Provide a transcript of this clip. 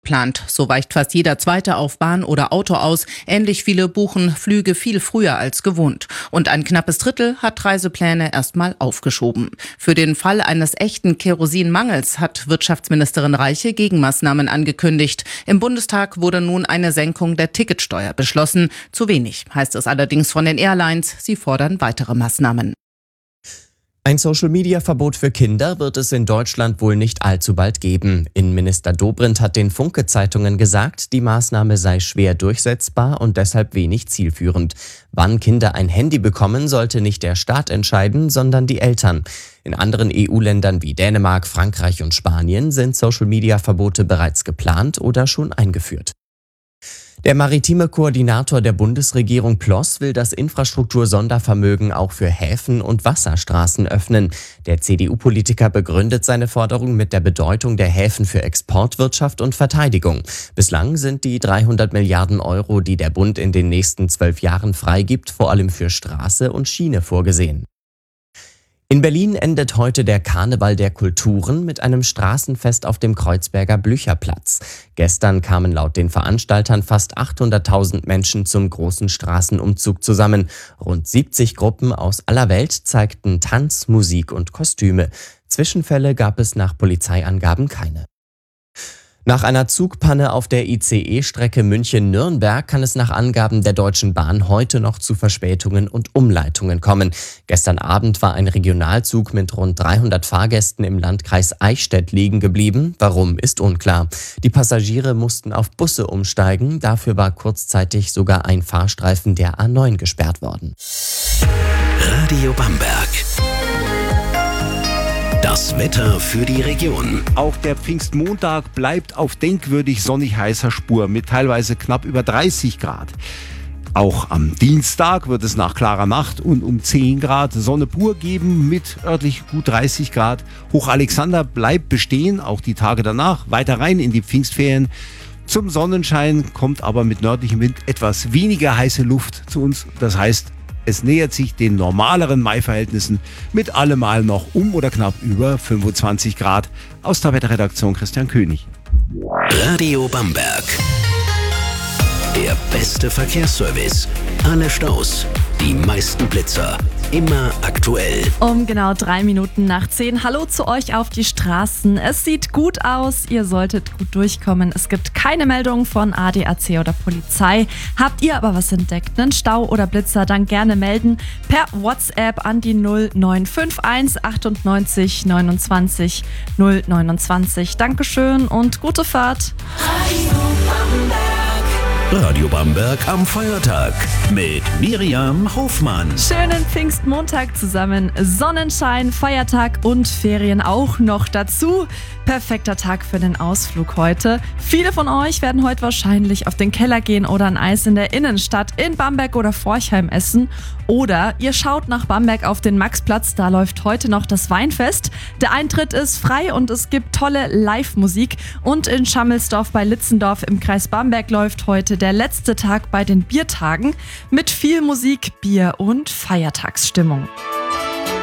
geplant. So weicht fast jeder Zweite auf Bahn oder Auto aus. Ähnlich viele buchen Flüge viel früher als gewohnt. Und ein knappes Drittel hat Reisepläne erstmal aufgeschoben. Für den Fall eines echten Kerosinmangels hat Wirtschaftsministerin Reiche Gegenmaßnahmen angekündigt. Im Bundestag wurde nun eine Senkung der Ticketsteuer beschlossen. Zu wenig, heißt es allerdings von den Airlines. Sie fordern weitere Maßnahmen. Ein Social-Media-Verbot für Kinder wird es in Deutschland wohl nicht allzu bald geben. Innenminister Dobrindt hat den Funke-Zeitungen gesagt, die Maßnahme sei schwer durchsetzbar und deshalb wenig zielführend. Wann Kinder ein Handy bekommen, sollte nicht der Staat entscheiden, sondern die Eltern. In anderen EU-Ländern wie Dänemark, Frankreich und Spanien sind Social-Media-Verbote bereits geplant oder schon eingeführt. Der maritime Koordinator der Bundesregierung Ploss will das Infrastruktur-Sondervermögen auch für Häfen und Wasserstraßen öffnen. Der CDU-Politiker begründet seine Forderung mit der Bedeutung der Häfen für Exportwirtschaft und Verteidigung. Bislang sind die 300 Milliarden Euro, die der Bund in den nächsten 12 Jahren freigibt, vor allem für Straße und Schiene vorgesehen. In Berlin endet heute der Karneval der Kulturen mit einem Straßenfest auf dem Kreuzberger Blücherplatz. Gestern kamen laut den Veranstaltern fast 800.000 Menschen zum großen Straßenumzug zusammen. Rund 70 Gruppen aus aller Welt zeigten Tanz, Musik und Kostüme. Zwischenfälle gab es nach Polizeiangaben keine. Nach einer Zugpanne auf der ICE-Strecke München-Nürnberg kann es nach Angaben der Deutschen Bahn heute noch zu Verspätungen und Umleitungen kommen. Gestern Abend war ein Regionalzug mit rund 300 Fahrgästen im Landkreis Eichstätt liegen geblieben. Warum, ist unklar. Die Passagiere mussten auf Busse umsteigen. Dafür war kurzzeitig sogar ein Fahrstreifen der A9 gesperrt worden. Radio Bamberg. Das Wetter für die Region. Auch der Pfingstmontag bleibt auf denkwürdig sonnig heißer Spur mit teilweise knapp über 30 Grad. Auch am Dienstag wird es nach klarer Nacht und um 10 Grad Sonne pur geben mit örtlich gut 30 Grad. Hochalexander bleibt bestehen, auch die Tage danach, weiter rein in die Pfingstferien. Zum Sonnenschein kommt aber mit nördlichem Wind etwas weniger heiße Luft zu uns. Das heißt, es nähert sich den normaleren Mai-Verhältnissen mit allemal noch um oder knapp über 25 Grad. Aus der Wetterredaktion Christian König. Radio Bamberg. Der beste Verkehrsservice. Alle Staus, die meisten Blitzer. Immer aktuell. Um genau 3 Minuten nach 10. Hallo zu euch auf die Straßen. Es sieht gut aus, ihr solltet gut durchkommen. Es gibt keine Meldungen von ADAC oder Polizei. Habt ihr aber was entdeckt, einen Stau oder Blitzer, dann gerne melden per WhatsApp an die 0951 98 29 029. Dankeschön und gute Fahrt. Radio Bamberg am Feiertag mit Miriam Hofmann. Schönen Pfingstmontag zusammen. Sonnenschein, Feiertag und Ferien auch noch dazu. Perfekter Tag für den Ausflug heute. Viele von euch werden heute wahrscheinlich auf den Keller gehen oder ein Eis in der Innenstadt in Bamberg oder Forchheim essen. Oder ihr schaut nach Bamberg auf den Maxplatz, da läuft heute noch das Weinfest. Der Eintritt ist frei und es gibt tolle Live-Musik. Und in Schammelsdorf bei Litzendorf im Kreis Bamberg läuft heute der letzte Tag bei den Biertagen mit viel Musik, Bier und Feiertagsstimmung.